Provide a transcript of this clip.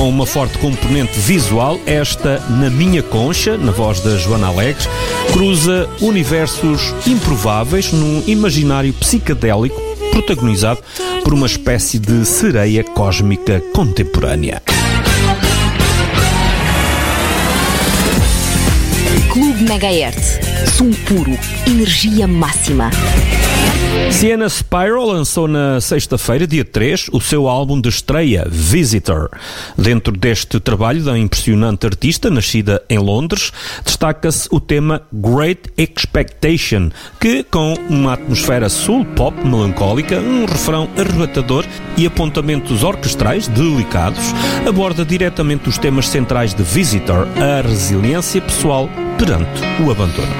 Com uma forte componente visual, esta Na Minha Concha, na voz da Joana Alegres, cruza universos improváveis num imaginário psicadélico protagonizado por uma espécie de sereia cósmica contemporânea. Clube Megahertz. Som puro. Energia máxima. Sienna Spyro lançou na sexta-feira, dia 3, o seu álbum de estreia, Visitor. Dentro deste trabalho da impressionante artista, nascida em Londres, destaca-se o tema Great Expectation, que, com uma atmosfera soul-pop melancólica, um refrão arrebatador e apontamentos orquestrais delicados, aborda diretamente os temas centrais de Visitor, a resiliência pessoal perante o abandono.